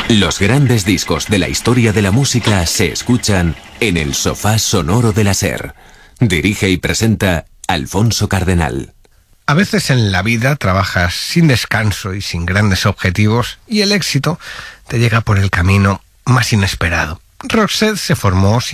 Los grandes discos de la historia de la música se escuchan en el sofá sonoro de la SER. Dirige y presenta Alfonso Cardenal. A veces en la vida trabajas sin descanso y sin grandes objetivos y el éxito te llega por el camino más inesperado. Roxette se formó sin